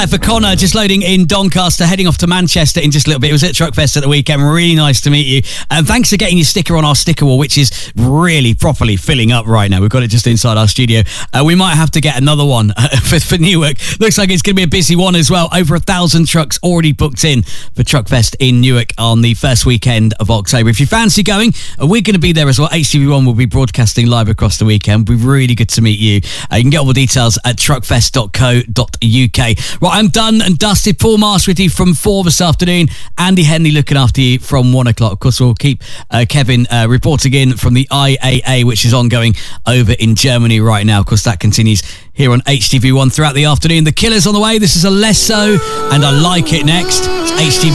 For Connor, just loading in Doncaster, heading off to Manchester in just a little bit. It was at Truckfest at the weekend. Really nice to meet you. And thanks for getting your sticker on our sticker wall, which is really properly filling up right now. We've got it just inside our studio. We might have to get another one for Newark. Looks like it's going to be a busy one as well. Over 1,000 trucks already booked in for Truckfest in Newark on the first weekend of October. If you fancy going, we're going to be there as well. HTV1 will be broadcasting live across the weekend. It'll be really good to meet you. You can get all the details at truckfest.co.uk. Right, I'm done and dusted. Paul Marsh with you from 4 this afternoon. Andy Henley looking after you from 1 o'clock. Of course, we'll keep Kevin reporting in from the IAA, which is ongoing over in Germany right now. Of course, that continues here on HTV1 throughout the afternoon. The Killers on the way. This is Alesso, and I Like It next. It's HTV.